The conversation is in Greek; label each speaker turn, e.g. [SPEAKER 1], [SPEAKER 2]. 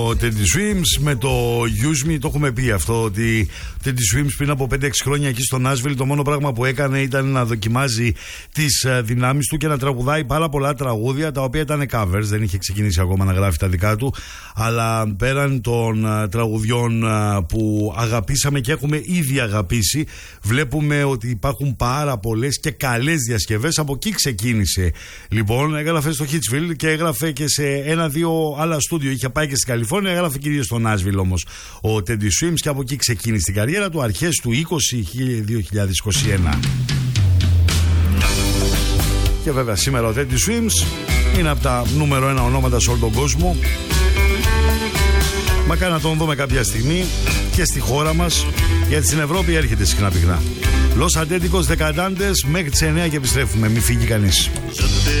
[SPEAKER 1] Ο Teddy Swims με το Use Me, το έχουμε πει αυτό, ότι ο Teddy Swims πριν από 5-6 χρόνια εκεί στο Nashville το μόνο πράγμα που έκανε ήταν να δοκιμάζει τις δυνάμεις του και να τραγουδάει πάρα πολλά τραγούδια τα οποία ήταν covers, δεν είχε ξεκινήσει ακόμα να γράφει τα δικά του, αλλά πέραν των τραγουδιών που αγαπήσαμε και έχουμε ήδη αγαπήσει, βλέπουμε ότι υπάρχουν πάρα πολλές και καλές διασκευές. Από εκεί ξεκίνησε. Λοιπόν, έγραφε στο Hitsville και έγραφε και σε 1-2 άλλα στούντιο. Είχε πάει και στην Καλιφόρνια, έγραφε κυρίως στο Nashville όμως ο Teddy Swims και από εκεί ξεκίνησε την καριέρα του, αρχές του 2021. Και βέβαια σήμερα ο Teddy Swims είναι από τα νούμερο 1 ονόματα σε όλο τον κόσμο. Μακάρι να τον δούμε κάποια στιγμή και στη χώρα μας, γιατί στην Ευρώπη έρχεται συχνά πυκνά. Los Auténticos Decadantes μέχρι τις 9 και επιστρέφουμε. Μην φύγει κανείς.